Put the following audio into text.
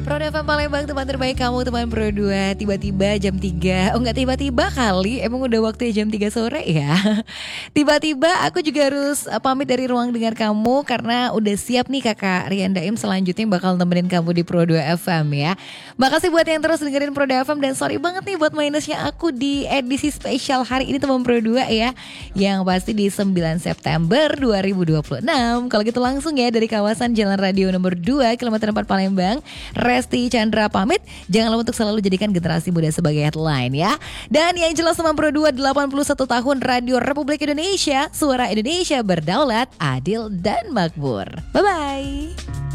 Pro FM Palembang, teman terbaik kamu, teman Pro 2. Tiba-tiba jam 3. Oh enggak tiba-tiba kali, emang udah waktunya jam 3 sore ya. Tiba-tiba aku juga harus pamit dari ruang dengar kamu, karena udah siap nih Kakak Rian Daim selanjutnya bakal nemenin kamu di Pro 2 FM ya. Makasih buat yang terus dengerin Pro 2 FM, dan sorry banget nih buat minusnya aku di edisi spesial hari ini teman Pro 2 ya, yang pasti di 9 September 2026. Kalau gitu langsung ya dari kawasan Jalan Radio nomor 2 kilometer 4 Palembang, Resti Chandra pamit. Jangan lupa untuk selalu jadikan generasi muda sebagai headline ya. Dan yang jelas teman Pro 2, 81 tahun Radio Republik Indonesia, suara Indonesia berdaulat, adil dan makmur. Bye-bye.